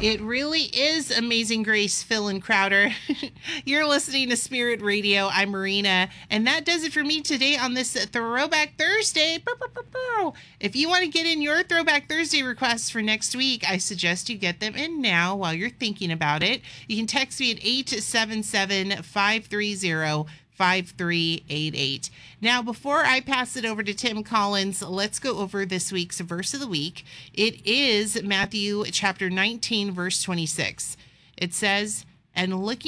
It really is Amazing Grace, Phil and Crowder. You're listening to Spirit Radio. I'm Marina, and that does it for me today on this Throwback Thursday. If you want to get in your Throwback Thursday requests for next week, I suggest you get them in now while you're thinking about it. You can text me at 877-530-5388. Now, before I pass it over to Tim Collins, let's go over this week's verse of the week. It is Matthew chapter 19, verse 26. It says, "And looking